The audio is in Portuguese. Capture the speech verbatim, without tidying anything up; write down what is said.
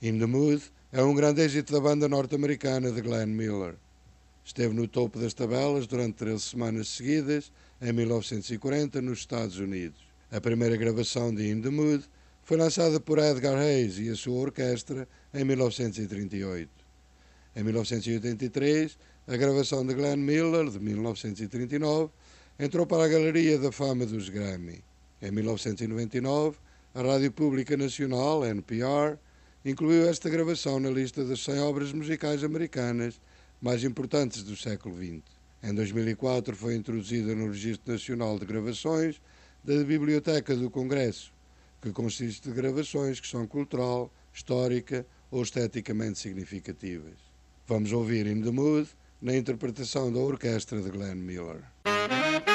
In the Mood é um grande êxito da banda norte-americana de Glenn Miller. Esteve no topo das tabelas durante treze semanas seguidas, em mil novecentos e quarenta, nos Estados Unidos. A primeira gravação de In the Mood foi lançada por Edgar Hayes e a sua orquestra em mil novecentos e trinta e oito. Em mil novecentos e oitenta e três, a gravação de Glenn Miller, de mil novecentos e trinta e nove, entrou para a Galeria da Fama dos Grammy. Em mil novecentos e noventa e nove, a Rádio Pública Nacional, N P R, incluiu esta gravação na lista das cem obras musicais americanas mais importantes do século vinte. Em dois mil e quatro foi introduzida no Registro Nacional de Gravações da Biblioteca do Congresso, que consiste de gravações que são cultural, histórica ou esteticamente significativas. Vamos ouvir In the Mood na interpretação da orquestra de Glenn Miller.